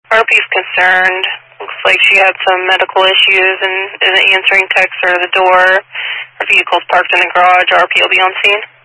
RP's concerned. Looks like she had some medical issues and isn't answering texts or the door. Her vehicle's parked in the garage. RP will be on scene.